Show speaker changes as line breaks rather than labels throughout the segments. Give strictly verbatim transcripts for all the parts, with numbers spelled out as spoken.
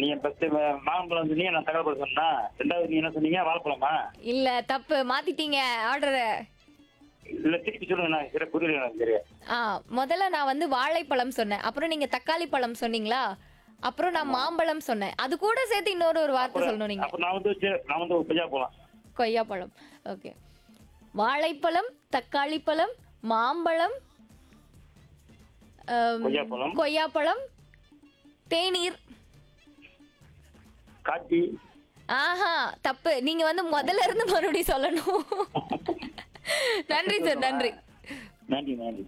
நீங்க ஃபர்ஸ்ட் மாம்பழம் சொன்னீங்க, நான் தகவல் சொன்னா. ரெண்டாவது நீங்க என்ன சொன்னீங்க? வாழைப்பழமா?
இல்ல தப்பு, மாத்திட்டீங்க ஆர்டர்.
இல்ல திருப்பி சொல்லுங்க, நான் சரியா புரியல எனக்கு சரியா.
ஆ முதல்ல நான் வந்து வாழைப்பழம் சொன்னேன், அப்புறம் நீங்க தக்காளி பழம் சொன்னீங்களா, அப்புறம் நான் மாம்பழம் சொன்னேன். அது கூட சேர்த்து இன்னொரு ஒரு வார்த்தை சொல்லணும் நீங்க.
அப்ப நான் வந்து சரி, நான் வந்து கொய்யா போலாம்.
கொய்யாப்பழம். ஓகே. வாழைப்பழம், தக்காளி பழம், மாம்பழம், ஆம்,
கொய்யாப்பழம்.
கொய்யாப்பழம், தேநீர்.
காட்டி.
ஆஹா தப்பு, நீங்க வந்து முதல்ல இருந்து மறுபடியும் சொல்லணும். நன்றி சார், நன்றி.
நன்றி நன்றி.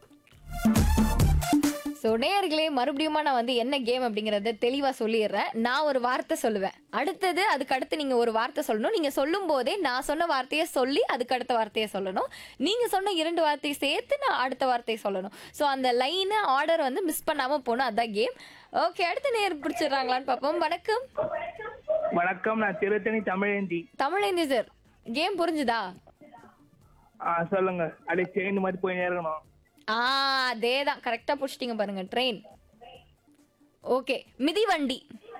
ஸோ நேயர்களே, மறுபடியுமா நான் வந்து என்ன கேம் அப்படிங்கறத தெளிவா சொல்லிடுறேன். நான் ஒரு வார்த்தை சொல்லுவேன், அடுத்தது அதுக்கு அடுத்து நீங்க ஒரு வார்த்தை சொல்லணும். நீங்க சொல்லும் போதே நான் சொன்ன வார்த்தையை சொல்லி அதுக்கு அடுத்த வார்த்தையை சொல்லணும். நீங்க சொன்ன இரண்டு வார்த்தையை சேர்த்து நான் அடுத்த வார்த்தையை சொல்லணும். ஸோ அந்த லைன் ஆர்டர் வந்து மிஸ் பண்ணாம போகணும், அதான் கேம். ஓகே, அடுத்த நேர் பிடிச்சிடுறாங்களான்னு பார்ப்போம். வணக்கம்.
வணக்கம், நான் திருத்தணி தமிழேந்தி.
தமிழேந்தி சார், கேம் புரிஞ்சுதா?
ஆ சொல்லுங்க. அப்படியே செயின் மாதிரி போய் நேரணும்.
ஆ அதேதான், கரெக்டா புடிச்சிட்டீங்க பாருங்க. ட்ரெயின். ஓகே. மிதிவண்டி.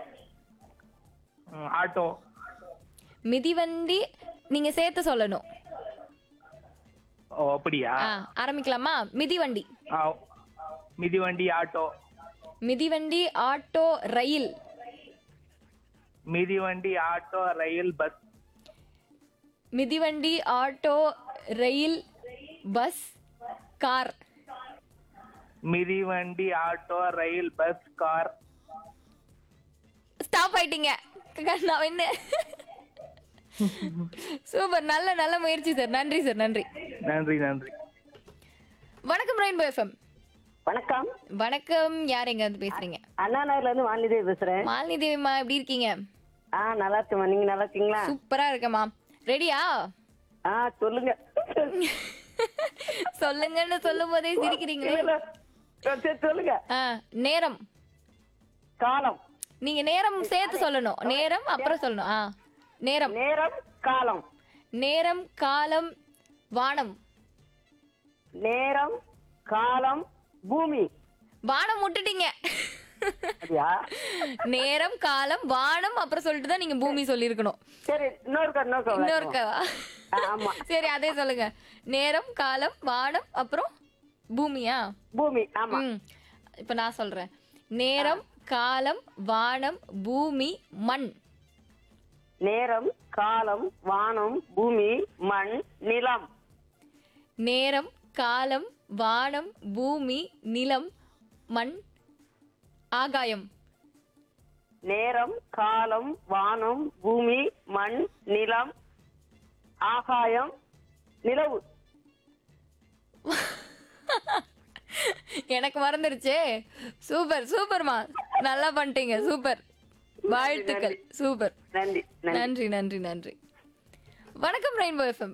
ம், ஆட்டோ.
மிதிவண்டி நீங்க சேர்த்து சொல்லணும்.
ஓ அப்படியா?
ஆ ஆரம்பிக்கலாமா? மிதிவண்டி.
ஆ, மிதிவண்டி, ஆட்டோ.
மிதிவண்டி, ஆட்டோ, ரயில்.
மிதிவண்டி, ஆட்டோ, ரயில், பஸ்.
மிதிவண்டி, ஆட்டோ, ரயில், பஸ், கார்.
மிதிவண்டி, ஆட்டோ, ரயில், பஸ், கார்.
ஸ்டாப் ஆயிட்டீங்க. நான் என்ன? சூப்பர், நல்ல நல்ல முயற்சி சார். நன்றி சார், நன்றி.
நன்றி நன்றி.
வணக்கம் ரெயின்போ எஃப்எம்.
வணக்கம்.
வணக்கம், யார் எங்க இருந்து பேசுறீங்க?
அண்ணா நகர்ல இருந்து வாணிதேவி பேசுறேன்.
மாலினி தேவிமா, எப்படி இருக்கீங்க?
ஆ நல்லா இருக்கேம்மா, நீங்க நல்லா இருக்கீங்களா?
சூப்பரா இருக்கேம்மா. ரெடியா?
ஆ சொல்லுங்க.
சொல்லுங்கன்னு சொல்லும் போதே சிரிக்கிறீங்களே.
சரி, சொல்லுங்க.
ஆ, நேரம்.
காலம்.
நீங்க நேரம் சேர்த்து சொல்லணும். நேரம் அப்புறம் சொல்லணும். ஆ நேரம்.
நேரம், காலம்.
நேரம், காலம், வானம்.
நேரம், காலம், பூமி.
வானம் விட்டுட்டீங்க.
அப்படியா?
நேரம், காலம், வானம் அப்புறம் சொல்லிட்டு தான் நீங்க பூமி சொல்லியிருக்கணும்.
சரி, இன்னொருக்கா இன்னொருக்கா
இன்னொருக்கவா?
ஆமா.
சரி, அதே சொல்லுங்க. நேரம், காலம், வானம் அப்புறம் பூமியா?
பூமி. ஆமா.
ம். இப்ப நான் சொல்றேன். நேரம், காலம், வானம், பூமி, மண்.
நேரம், காலம், வானம், பூமி, மண், நிலம்.
நேரம், காலம், வானம், பூமி, நிலம், மண், ஆகாயம்.
நேரம், காலம், வானம், பூமி, மண், நிலம், ஆகாயம், நிலவு.
எனக்கு மறந்துருச்சே. சூப்பர் சூப்பர்மா, நல்லா பண்ணிட்டீங்க. சூப்பர், வாழ்த்துக்கள். சூப்பர்,
நன்றி
நன்றி நன்றி நன்றி. வணக்கம் ரெயின்போ எஃப்எம்.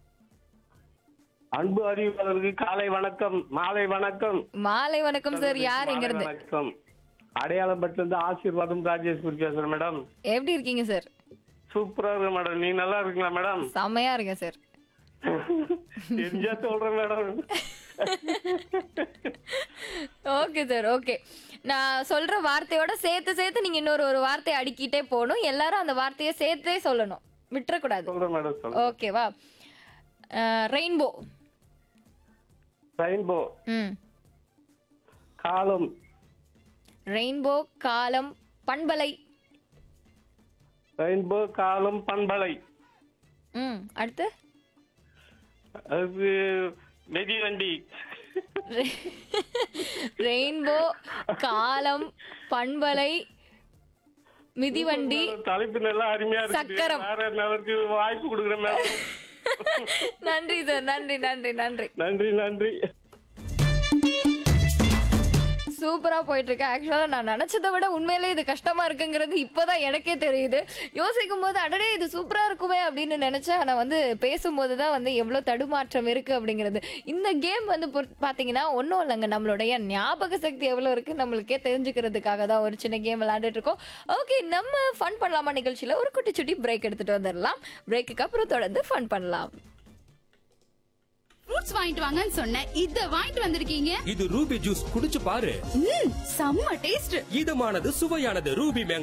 அன்பு அறிவிப்பாளருக்கு காலை வணக்கம், மாலை வணக்கம்.
மாலை வணக்கம் சார், யார் எங்க இருந்து?
வணக்கம். அடையாளப்பட்டு இருந்து ஆசீர்வாதம் ராஜேஸ்வரி பேசுறேன் மேடம்.
எப்படி இருக்கீங்க சார்?
சூப்பரா இருக்கு மேடம். நீ நல்லா இருக்கீங்களா மேடம்?
செமையா இருக்கேன் சார்.
தெரிஞ்சா சொல்றேன் மேடம்.
Okay sir, okay. நான் சொல்ற வார்த்தையோட சேர்த்து சேர்த்து நீங்க இன்னொரு ஒரு வார்த்தையை அடுக்கிட்டே போகணும். எல்லாரும் அந்த வார்த்தையை சேர்த்தே சொல்லணும், விட்டுறக்கூடாது.
சொல்றேன் மேடம், சொல்றேன்.
ஓகேவா? ரெயின்போ.
ரெயின்போ.
ம்.
காலம்.
ரெயின்போ, காலம், பண்பலை.
ரெயின்போ, காலம், பண்பலை.
ம். அடுத்து
அது மிதிவண்டி.
ரெயின்போ, காலம், பண்பலை, மிதிவண்டி,
தலைப்பு நல்லா அருமையா இருக்கு.
சக்கரம்.
வேற நல்லதுக்கு வாய்ப்பு கொடுக்குறேன் மேடம்.
நன்றி சார், நன்றி நன்றி நன்றி
நன்றி நன்றி.
சூப்பரா போயிட்டு இருக்கு. ஆக்சுவலா நான் நினைச்சதை விட உண்மையிலே இது கஷ்டமா இருக்குங்கிறது இப்பதான் எனக்கே தெரியுது. யோசிக்கும் போது அடடே இது சூப்பரா இருக்குமே அப்படின்னு நினைச்சேன். ஆனா வந்து பேசும்போதுதான் வந்து எவ்வளவு தடுமாற்றம் இருக்கு அப்படிங்கிறது. இந்த கேம் வந்து பாத்தீங்கன்னா ஒன்னும் இல்லைங்க, நம்மளுடைய ஞாபக சக்தி எவ்வளவு இருக்கு நம்மளுக்கே தெரிஞ்சுக்கிறதுக்காக தான் ஒரு சின்ன கேம் விளையாண்டுட்டு இருக்கோம். ஓகே, நம்ம ஃபன் பண்ணலாமா நிகழ்ச்சியில ஒரு குட்டி சுட்டி பிரேக் எடுத்துட்டு வந்துடலாம். பிரேக்குக்கு அப்புறம் தொடர்ந்து ஃபன் பண்ணலாம்.
ஃப்ரூட்ஸ் வாங்கிட்டு வாங்கன்னு சொன்னேன், இத வாங்கிட்டு வந்திருக்கீங்க.
இது ரூபி ஜூஸ், குடிச்சு பாரு.
ம், செம்ம டேஸ்ட்.
இதமானது, சுவையானது. Ruby mango